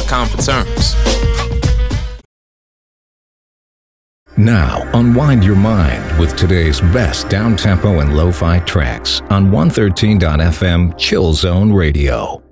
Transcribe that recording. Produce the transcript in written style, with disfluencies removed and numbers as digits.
chillzone.com for terms. Now, unwind your mind with today's best down-tempo and lo-fi tracks on 113.fm Chill Zone Radio.